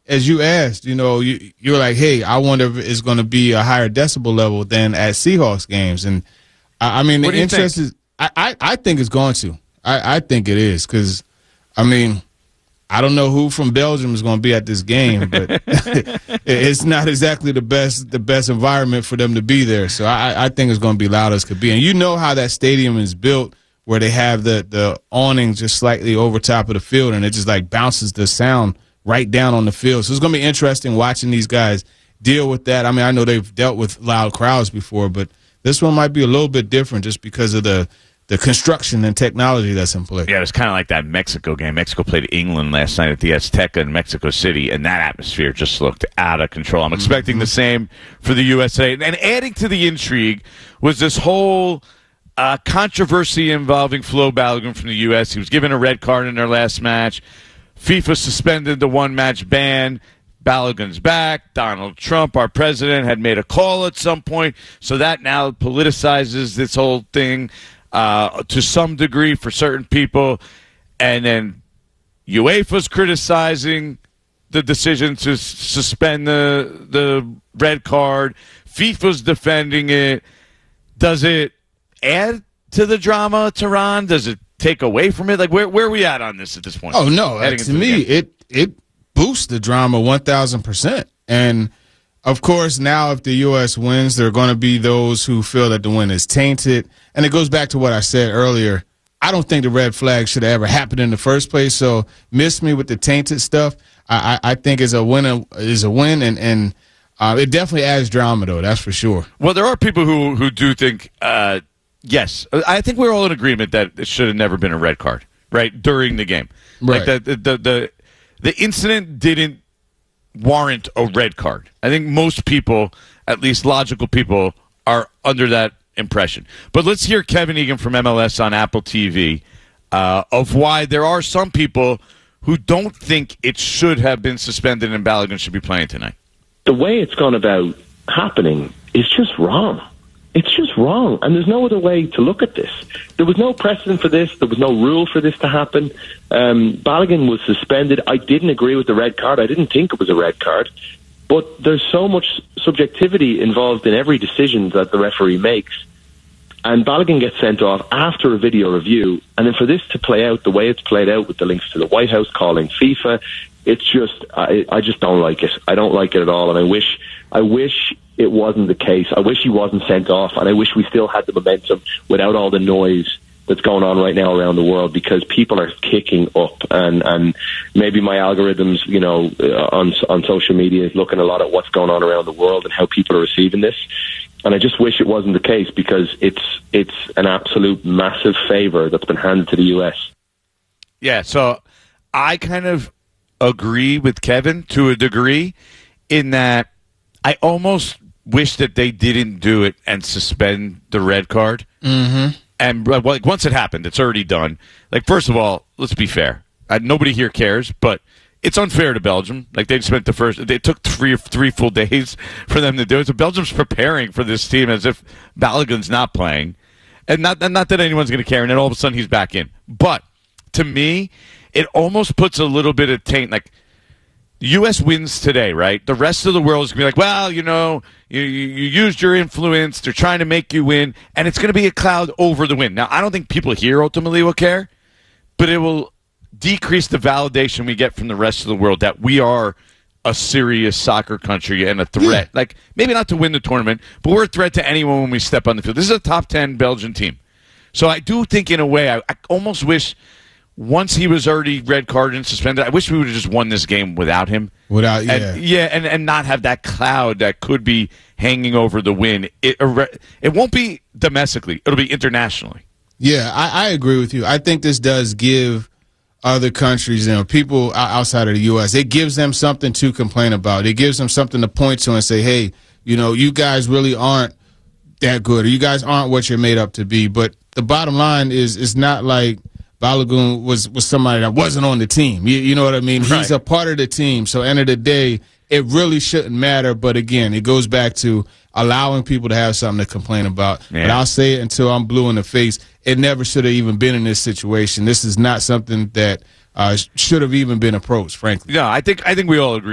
as you asked, you're like, hey, I wonder if it's going to be a higher decibel level than at Seahawks games. And I mean, the interest is, I think it's going to. I think it is because, I mean, I don't know who from Belgium is going to be at this game, but it's not exactly the best environment for them to be there. So I think it's going to be loud as could be. And you know how that stadium is built, where they have the awning just slightly over top of the field, and it just like bounces the sound right down on the field. So it's going to be interesting watching these guys deal with that. I mean, I know they've dealt with loud crowds before, but this one might be a little bit different just because of the construction and technology that's in play. Yeah, it's kind of like that Mexico game. Mexico played England last night at the Azteca in Mexico City, and that atmosphere just looked out of control. I'm expecting the same for the USA. And adding to the intrigue was this whole controversy involving Flo Balogun from the U.S. He was given a red card in their last match. FIFA suspended the one-match ban. Balogun's back. Donald Trump, our president, had made a call at some point. So that now politicizes this whole thing to some degree for certain people. And then UEFA's criticizing the decision to suspend the red card. FIFA's defending it. Does it add to the drama, Tehran? Does it take away from it? Like, where are we at on this at this point? Oh, no. To me, it boosts the drama 1,000%. And, of course, now if the U.S. wins, there are going to be those who feel that the win is tainted. And it goes back to what I said earlier. I don't think the red flag should have ever happened in the first place. So miss me with the tainted stuff. I think it's a win, and it definitely adds drama, though. That's for sure. Well, there are people who do think, yes, I think we're all in agreement that it should have never been a red card, right, during the game. Right. Like the incident didn't warrant a red card. I think most people, at least logical people, are under that impression. But let's hear Kevin Egan from MLS on Apple TV of why there are some people who don't think it should have been suspended and Balogun should be playing tonight. The way it's gone about happening is just wrong. It's just wrong, and there's no other way to look at this. There was no precedent for this. There was no rule for this to happen. Balogun was suspended. I didn't agree with the red card. I didn't think it was a red card. But there's so much subjectivity involved in every decision that the referee makes. And Balogun gets sent off after a video review. And then for this to play out the way it's played out with the links to the White House calling FIFA, it's just, I just don't like it. I don't like it at all. And I wish it wasn't the case. I wish he wasn't sent off. And I wish we still had the momentum without all the noise that's going on right now around the world, because people are kicking up, and maybe my algorithms, on social media is looking a lot at what's going on around the world and how people are receiving this. And I just wish it wasn't the case, because it's an absolute massive favor that's been handed to the U.S. Yeah, so I kind of agree with Kevin to a degree in that I almost wish that they didn't do it and suspend the red card. Mm-hmm. And like, once it happened, it's already done. Like, first of all, let's be fair. Nobody here cares, but it's unfair to Belgium. Like, they took three full days for them to do it. So Belgium's preparing for this team as if Balogun's not playing. And not that anyone's going to care, and then all of a sudden he's back in. But to me, it almost puts a little bit of taint. Like, the U.S. wins today, right? The rest of the world is going to be like, well, you used your influence. They're trying to make you win. And it's going to be a cloud over the win. Now, I don't think people here ultimately will care, but it will decrease the validation we get from the rest of the world that we are a serious soccer country and a threat. Yeah. Like, maybe not to win the tournament, but we're a threat to anyone when we step on the field. This is a top 10 Belgian team. So I do think, in a way, I almost wish, once he was already red carded and suspended, I wish we would have just won this game without him. And not have that cloud that could be hanging over the win. It won't be domestically. It'll be internationally. Yeah, I agree with you. I think this does give other countries, people outside of the U.S., it gives them something to complain about. It gives them something to point to and say, hey, you guys really aren't that good, or you guys aren't what you're made up to be. But the bottom line is, it's not like Balogun was somebody that wasn't on the team. You know what I mean? Right. He's a part of the team. So end of the day, it really shouldn't matter. But again, it goes back to allowing people to have something to complain about. Yeah. But I'll say it until I'm blue in the face. It never should have even been in this situation. This is not something that should have even been approached, frankly. Yeah, I think we all agree.